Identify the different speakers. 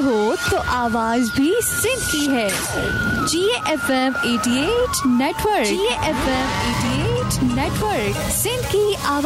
Speaker 1: हो तो आवाज भी सिंध की है। GFM 88 network, GFM 88 network, Sindh की आवाज।